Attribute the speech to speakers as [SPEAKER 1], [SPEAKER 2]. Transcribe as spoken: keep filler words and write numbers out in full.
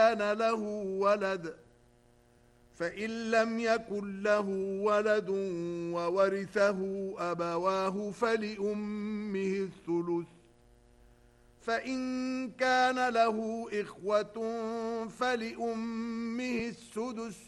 [SPEAKER 1] كان له ولد فإن لم يكن له ولد وورثه أبواه فلأمه الثلث فإن كان له إخوة فلأمه السدس